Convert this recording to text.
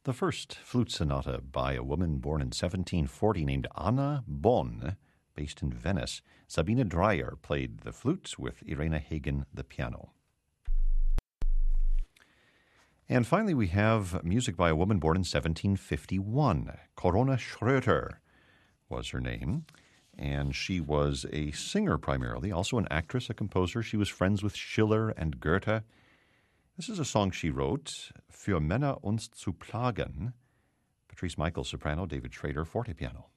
The first flute sonata by a woman born in 1740 named Anna Bonn, based in Venice. Sabine Dreyer played the flute with Irena Hagen the piano. And finally, we have music by a woman born in 1751. Corona Schröter was her name, and she was a singer primarily, also an actress, a composer. She was friends with Schiller and Goethe. This is a song she wrote, Für Männer uns zu plagen. Patrice Michael, soprano, David Schrader, forte piano.